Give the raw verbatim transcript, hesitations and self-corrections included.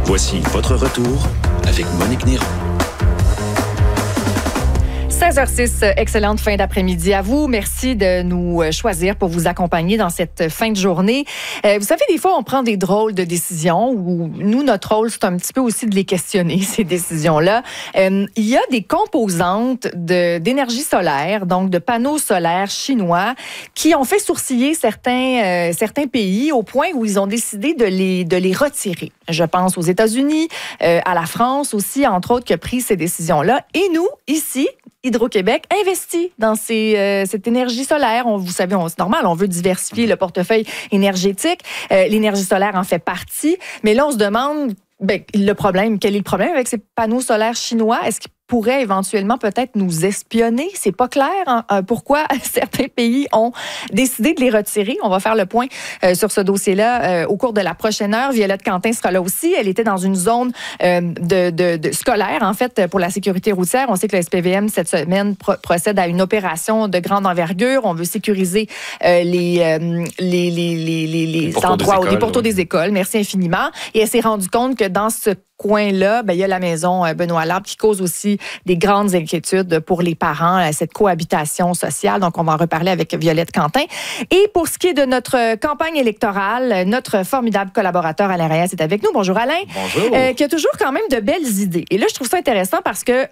Voici votre retour avec Monique Néron. seize heures six, excellente fin d'après-midi à vous. Merci de nous choisir pour vous accompagner dans cette fin de journée. Euh, vous savez, des fois, on prend des drôles de décisions où nous, notre rôle, c'est un petit peu aussi de les questionner, ces décisions-là. Euh, il y a des composantes de, d'énergie solaire, donc de panneaux solaires chinois, qui ont fait sourciller certains, euh, certains pays au point où ils ont décidé de les, de les retirer. Je pense aux États-Unis, euh, à la France aussi, entre autres, qui a pris ces décisions-là. Et nous, ici, Hydro-Québec investit dans ces, euh, cette énergie solaire. On, vous savez, on, c'est normal, on veut diversifier le portefeuille énergétique. Euh, l'énergie solaire en fait partie. Mais là, on se demande, ben, le problème, quel est le problème avec ces panneaux solaires chinois? Est-ce qu'ils pourraient éventuellement peut-être nous espionner? C'est pas clair hein, euh, pourquoi certains pays ont décidé de les retirer. On va faire le point euh, sur ce dossier-là euh, au cours de la prochaine heure. Violette Quentin sera là aussi. Elle était dans une zone euh, de, de, de scolaire, en fait, pour la sécurité routière. On sait que le S P V M, cette semaine, pro- procède à une opération de grande envergure. On veut sécuriser euh, les, euh, les, les, les, les, les endroits, des, des poteaux des écoles. Merci infiniment. Et elle s'est rendue compte que dans ce coin-là, ben, il y a la maison Benoît Larbre qui cause aussi des grandes inquiétudes pour les parents, cette cohabitation sociale. Donc, on va en reparler avec Violette Quentin. Et pour ce qui est de notre campagne électorale, notre formidable collaborateur Alain Reyes est avec nous. Bonjour Alain. Bonjour. Euh, qui a toujours quand même de belles idées. Et là, je trouve ça intéressant parce que